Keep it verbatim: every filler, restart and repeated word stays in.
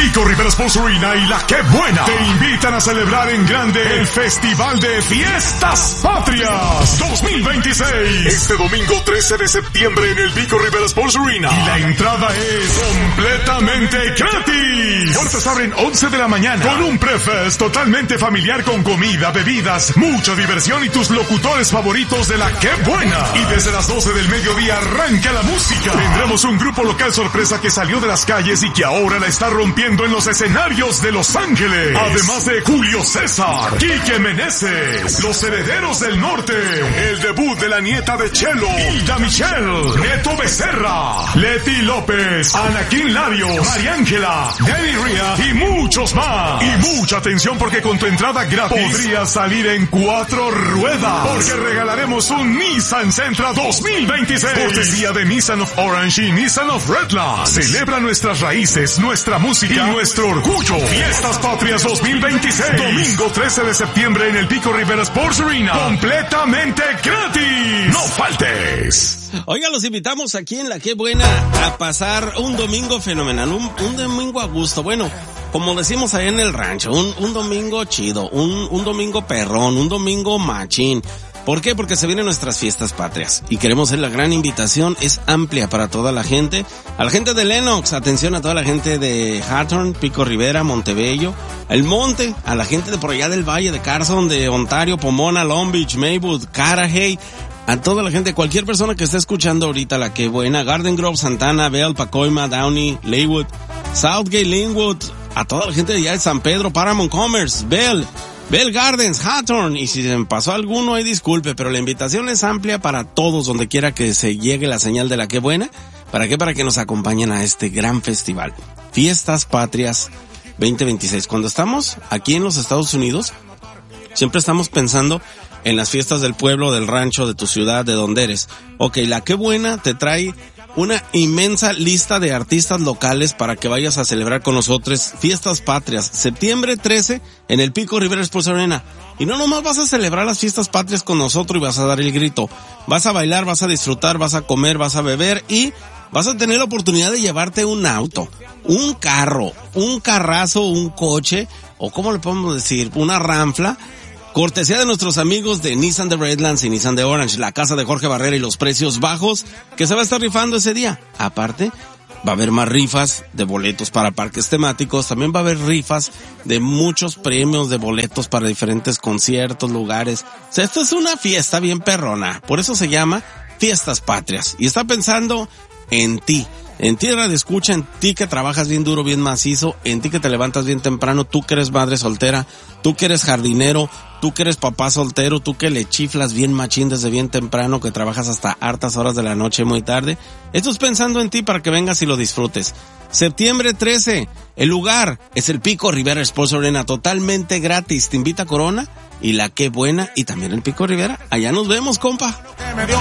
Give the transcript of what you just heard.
Pico Rivera Sports Arena y La Que Buena te invitan a celebrar en grande el Festival de Fiestas Patrias dos mil veintiséis. Este domingo trece de septiembre en el Pico Rivera Sports Arena. Y la entrada es completamente gratis. Puertas abren once de la mañana con un prefest totalmente familiar con comida, bebidas, mucha diversión y tus locutores favoritos de La Que Buena. Y desde las doce del mediodía arranca la música. Tendremos un grupo local sorpresa que salió de las calles y que ahora la está rompiendo en los escenarios de Los Ángeles. Además de Julio César, Quique Meneses, Los Herederos del Norte, el debut de la nieta de Chelo, Hilda Michelle, Neto Becerra, Leti López, Anaquín Larios, María Ángela, Danny Ria y muchos más. Y mucha atención porque con tu entrada gratis podrías salir en cuatro ruedas, porque regalaremos un Nissan Sentra dos mil veintiséis. Cortesía de Nissan of Orange y Nissan of Redlands. Celebra nuestras raíces, nuestra música y nuestro orgullo. Fiestas Patrias dos mil veintiséis. Domingo trece de septiembre en el Pico Rivera Sports Arena. Completamente gratis. No faltes. Oiga, los invitamos aquí en La Que Buena a pasar un domingo fenomenal, un, un domingo a gusto. Bueno, como decimos allá en el rancho, un, un domingo chido, un, un domingo perrón, un domingo machín. ¿Por qué? Porque se vienen nuestras fiestas patrias y queremos hacer la gran invitación, es amplia para toda la gente, a la gente de Lenox, atención a toda la gente de Hawthorne, Pico Rivera, Montebello, El Monte, a la gente de por allá del Valle, de Carson, de Ontario, Pomona, Long Beach, Maywood, Carajay, a toda la gente, cualquier persona que esté escuchando ahorita La Que Buena, Garden Grove, Santana, Bell, Pacoima, Downey, Leywood, Southgate, Linwood, a toda la gente de allá de San Pedro, Paramount Commerce, Bell, Bell Gardens, Hawthorne, y si se me pasó alguno, ahí disculpe, pero la invitación es amplia para todos, donde quiera que se llegue la señal de La Que Buena. ¿Para qué? Para que nos acompañen a este gran festival. Fiestas Patrias veinte veintiséis. Cuando estamos aquí en los Estados Unidos, siempre estamos pensando en las fiestas del pueblo, del rancho, de tu ciudad, de donde eres. Ok, La Que Buena te trae una inmensa lista de artistas locales para que vayas a celebrar con nosotros Fiestas Patrias, septiembre trece en el Pico Rivera Sports Arena. Y no nomás vas a celebrar las Fiestas Patrias con nosotros y vas a dar el grito, vas a bailar, vas a disfrutar, vas a comer, vas a beber y vas a tener la oportunidad de llevarte un auto, un carro, un carrazo, un coche, o ¿cómo le podemos decir? Una ranfla, cortesía de nuestros amigos de Nissan de Redlands y Nissan de Orange, la casa de Jorge Barrera y los precios bajos que se va a estar rifando ese día. Aparte, va a haber más rifas de boletos para parques temáticos, también va a haber rifas de muchos premios de boletos para diferentes conciertos, lugares. O sea, esto es una fiesta bien perrona, por eso se llama Fiestas Patrias. Y está pensando en ti. En ti radio escucha, en ti que trabajas bien duro, bien macizo, en ti que te levantas bien temprano, tú que eres madre soltera, tú que eres jardinero, tú que eres papá soltero, tú que le chiflas bien machín desde bien temprano, que trabajas hasta hartas horas de la noche muy tarde. Esto es pensando en ti para que vengas y lo disfrutes. Septiembre trece, el lugar es el Pico Rivera Sports Arena, totalmente gratis. Te invita Corona y La Que Buena y también el Pico Rivera. Allá nos vemos, compa. Me dio